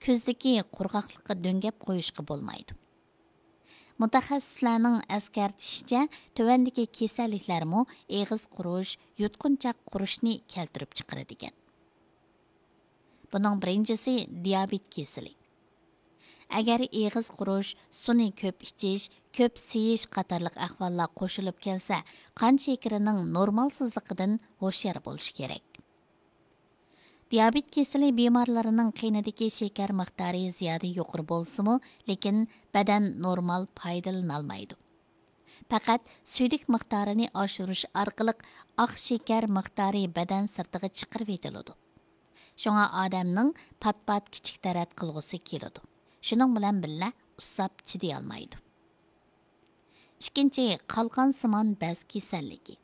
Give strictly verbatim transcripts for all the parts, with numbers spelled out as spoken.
ko'zdagi qurg'oqlikqa döngəp qo'yishga bo'lmaydi. Mutaxassislarning eskartishicha, tövəndəki kasalliklarmı eg'iz qurish, yutqunchoq qurishni keltirib chiqaradigan. Buning birinchisi diabet kasali. Agar eg'iz qurish, suni ko'p ichish, ko'p seyish qatorliq ahvollar qo'shilib kelsa, qon shakarining normalsizligidan hushyor bo'lish kerak. Diabet kasali bemorlarining qinidagi shakar miqdori ziyoda yuqori bo'lsa-mu, lekin badan normal foydalanolmaydi. Faqat suydik miqdorini oshirish orqali oq shakar miqdori badan sirtiga chiqarib etiladi. Shunga odamning pat-pat kichik tarat qilg'usi keladi. Shuning bilan birga usab chiday olmaydi. Ikkinchi, qalqon simon baz kasalligi.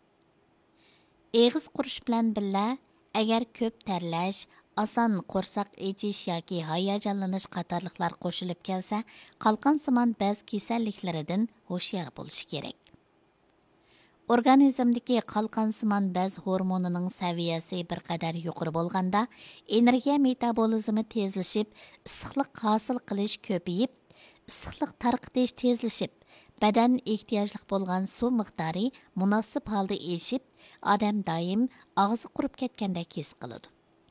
Eg'iz qurish bilan birga agar ko'p terlash, oson qo'rsoq echish yoki hayajonlanish qatorliqlar qo'shilib kelsa, qalqon simon baz kasalliklaridan hushyor bo'lish kerak. Organizmdagi qalqon simon baz hormonining saviyasi bir qadar yuqori bo'lganda, energiya metabolizmi tezlashib, issiqlik hosil qilish ko'payib, issiqlik tarqitish tezlashib, badan ehtiyojli bo'lgan suv miqdori munosib holda eshib, odam doim og'zi qurib ketgandek his qiladi.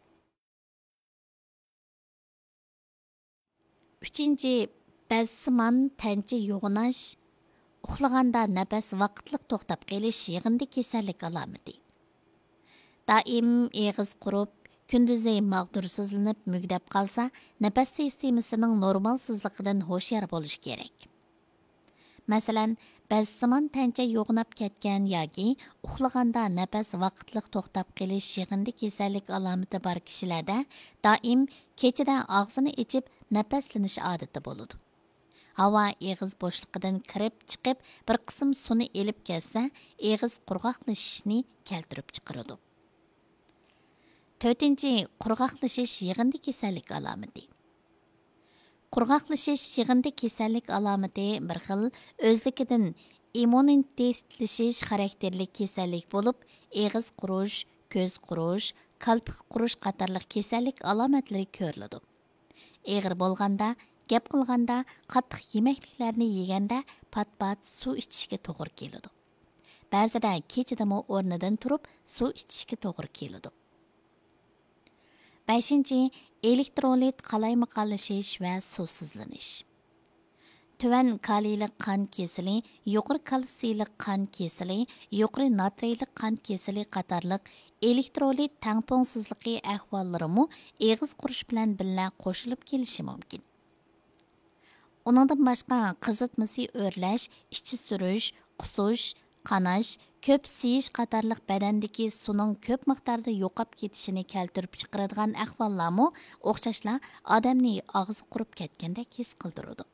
Uchinchi, bazsimon tancha yo'g'inash, uxlaganda nafas vaqtliq to'xtab qolish yig'indi kasallik alomati. Doim eg'iz qurib, kunduzi mag'dursizlanib mugdab qolsa, nafas sistemasining normalsizligidan hushyor bo'lish kerak. Masalan, bazsimon tancha yo'g'inab ketgan yoki uxlaganda nafas vaqtliq to'xtab qolish yig'indi kasallik alomati bor kishilarda doim kechada og'zini ichib nafaslanish odati bo'ladi. Havo eg'iz bo'shligidan kirib chiqib, bir qism suvni elib kelsa, eg'iz qurg'oqlashishni keltirib chiqaradi. To'rtinchi, qurg'oqlashish yig'indi kasallik alomati. Qurg'oqlashish yig'indi kasallik alomati bir xil o'zligidan immunitetlashish xarakterli kasallik bo'lib, eg'iz qurish, ko'z qurish, qalb qurish qatorliq kasallik alomatlari ko'riladi. Eg'ir bo'lganda, gap qilganda, qattiq yemekliklarni yeganda pat-pat suv ichishga to'g'ri keladi. Ba'zida kechadami o'rnidan turib suv ichishga to'g'ri keladi. beshinchi, elektrolit qalaymiqallashish va suvsizlanish. Tuvan kaliylik qon kesili, yuqori kalsiylik qon kesili, yuqori natriylik qon kesili qatorliq elektrolit tangpongsizligi ahvollarimi eg'iz qurish bilan birga qo'shilib kelishi mumkin. Uningdan boshqa qizitmasi o'rlash, ichi surish, qusish, qanash, ko'p siyish qatorliq badandagi suvning ko'p miqdorda yo'qab ketishini keltirib chiqaradigan ahvollarmi o'xshashla odamni og'zi qurib ketgandek his qildiradi.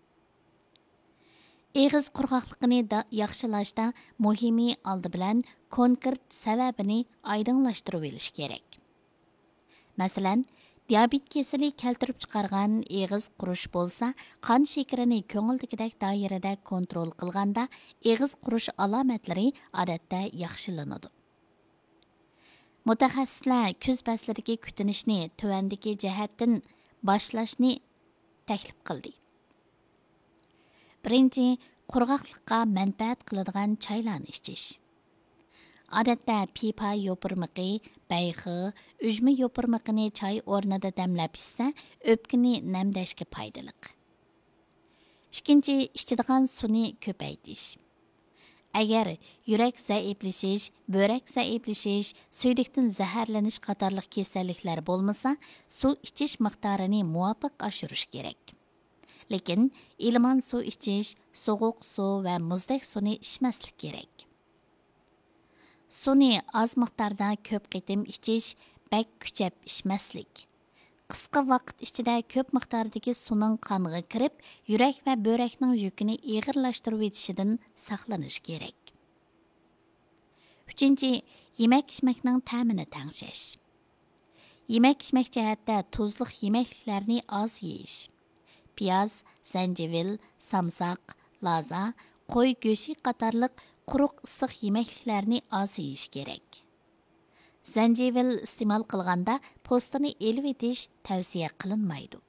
Eg'iz qurg'oqligini yaxshilashda muhimi oldi bilan konkret sababini oydinlashtirib olish kerak. Masalan, diabet kasali keltirib chiqargan eg'iz qurish bo'lsa, qon shakarini ko'ngildagidek doirada kontrol qilganda, eg'iz qurish alomatlari odatda yaxshilanadi. Mutaxassislar kuz fasliga kutinishni tuvandagi jihatdan boshlashni taklif qildi. Birinchi, qurg'oqlikqa manfaat qiladigan choylarni ichish. Odatda pipa yopirmiqi, bayxi, ujma yopirmiqini choy o'rnida damlab ichsa, o'pkani namdashga foydali. Ikkinchi, ichadigan suvni ko'paytirish. Agar yurak zaiflashish, böbrek zaiflashish, suydiqdan zaharlanish qatorliq kasalliklar bo'lmasa, suv ichish miqdorini muvofiq oshirish kerak. Lekin ilmon suv ichish, sovuq suv va muzdek suvni ichmaslik kerak. Suvni oz miqdorda ko'p qitim ichish, bak kuchab ichmaslik. Qisqa vaqt ichida ko'p miqdordagi suvning qonga kirib, yurak va böbrekning yukini ig'irlashtirib etishidan saqlanish kerak. Uchinchi, yemak-ichmakning ta'mini tengshash. Yemak-ichmak jihatda tuzliq yemekliklarni oz yeyish. Piyoz, zanjivil, samsaq, laza, qo'y go'shi qatorliq quruq issiq yemekliklarni oz yeyish kerak. Zanjivil iste'mol qilganda postini elib etish tavsiya qilinmaydi.